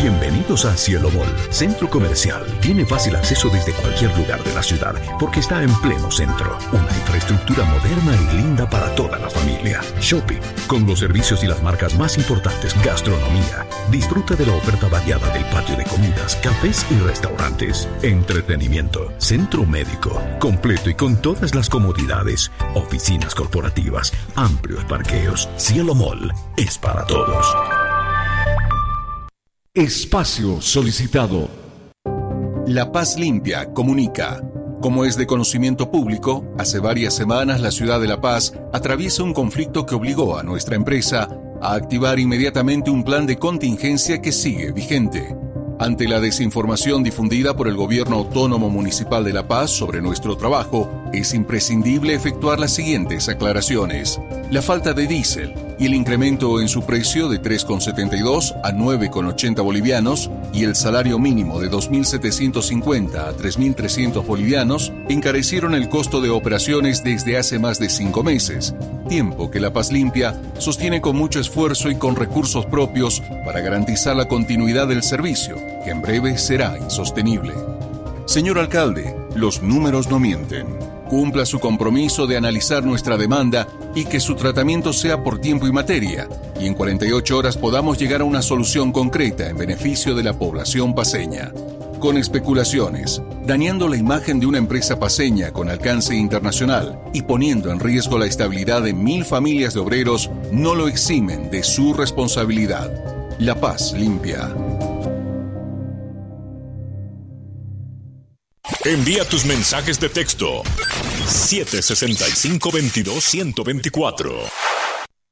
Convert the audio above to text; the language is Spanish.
Bienvenidos a Cielo Mall, centro comercial. Tiene fácil acceso desde cualquier lugar de la ciudad porque está en pleno centro. Una infraestructura moderna y linda para toda la familia. Shopping, con los servicios y las marcas más importantes. Gastronomía. Disfruta de la oferta variada del patio de comidas, cafés y restaurantes. Entretenimiento. Centro médico, completo y con todas las comodidades. Oficinas corporativas, amplios parqueos. Cielo Mall es para todos. Espacio solicitado. La Paz Limpia comunica. Como es de conocimiento público, hace varias semanas la ciudad de La Paz atraviesa un conflicto que obligó a nuestra empresa a activar inmediatamente un plan de contingencia que sigue vigente. Ante la desinformación difundida por el Gobierno Autónomo Municipal de La Paz sobre nuestro trabajo, es imprescindible efectuar las siguientes aclaraciones. La falta de diésel y el incremento en su precio de 3,72 a 9,80 bolivianos y el salario mínimo de 2.750 a 3.300 bolivianos encarecieron el costo de operaciones desde hace más de 5 meses, tiempo que La Paz Limpia sostiene con mucho esfuerzo y con recursos propios para garantizar la continuidad del servicio, que en breve será insostenible. Señor alcalde, los números no mienten. Cumpla su compromiso de analizar nuestra demanda y que su tratamiento sea por tiempo y materia, y en 48 horas podamos llegar a una solución concreta en beneficio de la población paceña. Con especulaciones, dañando la imagen de una empresa paceña con alcance internacional y poniendo en riesgo la estabilidad de 1.000 familias de obreros, no lo eximen de su responsabilidad. La Paz Limpia. Envía tus mensajes de texto 765-22-124.